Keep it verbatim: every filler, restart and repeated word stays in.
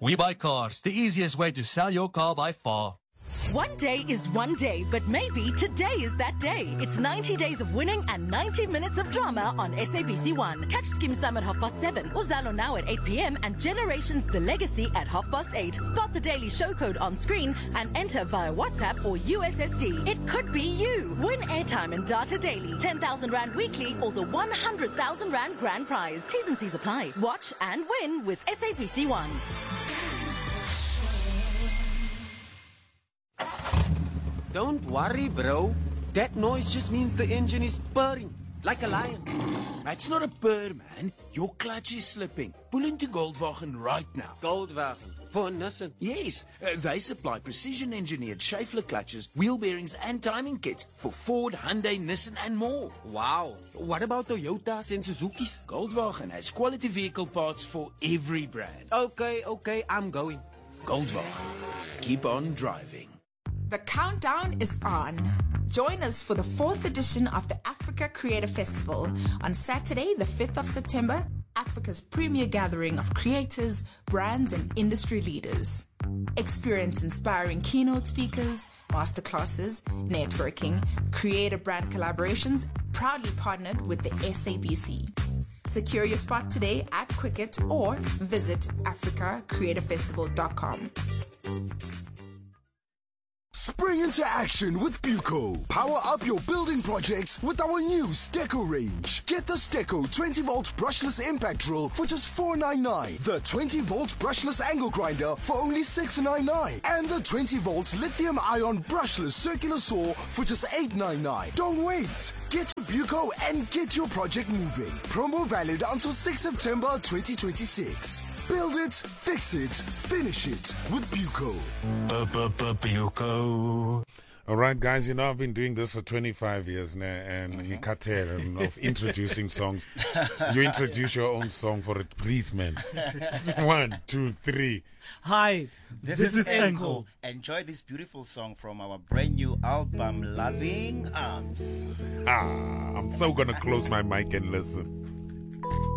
We Buy Cars, the easiest way to sell your car by far. One day is one day, but maybe today is that day. It's ninety days of winning and ninety minutes of drama on S A B C one. Catch Skim Sam at half past seven, Uzalo now at eight p.m. and Generations The Legacy at half past eight. Spot the daily show code on screen and enter via WhatsApp or U S S D. It could be you. Win airtime and data daily, ten thousand rand weekly or the one hundred thousand rand grand prize. T's and C's apply. Watch and win with S A B C one. Don't worry, bro. That noise just means the engine is purring, like a lion. It's not a purr, man. Your clutch is slipping. Pull into Goldwagen right now. Goldwagen? For Nissan? Yes, uh, they supply precision-engineered Schaeffler clutches, wheel bearings and timing kits for Ford, Hyundai, Nissan and more. Wow. What about Toyotas and Suzuki's? Goldwagen has quality vehicle parts for every brand. Okay, okay, I'm going. Goldwagen. Keep on driving. The countdown is on. Join us for the fourth edition of the Africa Creator Festival on Saturday, the fifth of September, Africa's premier gathering of creators, brands, and industry leaders. Experience inspiring keynote speakers, masterclasses, networking, creator brand collaborations, proudly partnered with the S A B C. Secure your spot today at Quicket or visit africa creator festival dot com. Spring into action with Buco. Power up your building projects with our new Steco range. Get the Steco twenty volt brushless impact drill for just four ninety-nine, the twenty volt brushless angle grinder for only six ninety-nine, and the twenty volt lithium ion brushless circular saw for just eight ninety-nine. Don't wait. Get to Buco and get your project moving. Promo valid until sixth September twenty twenty-six. Build it, fix it, finish it with Buco. Buco. All right, guys, you know, I've been doing this for twenty-five years now, and mm-hmm. you cut hair of introducing songs. You introduce your own song for it, please, man. One, two, three. Hi, this, this is, is Enko. Enjoy this beautiful song from our brand new album, Loving Arms. Ah, I'm so gonna close my mic and listen.